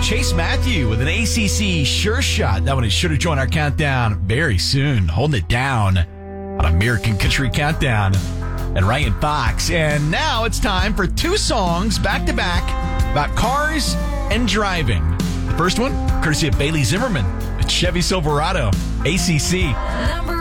Chase Matthew with an ACC Sure Shot. That one is sure to join our countdown very soon. Holding it down on American Country Countdown. And Ryan Fox. And now it's time for two songs back-to-back about cars and driving. The first one, courtesy of Bailey Zimmerman. It's Chevy Silverado, ACC.